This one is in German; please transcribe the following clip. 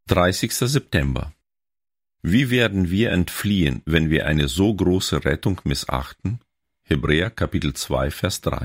30. September. Wie werden wir entfliehen, wenn wir eine so große Rettung missachten? Hebräer Kapitel 2, Vers 3.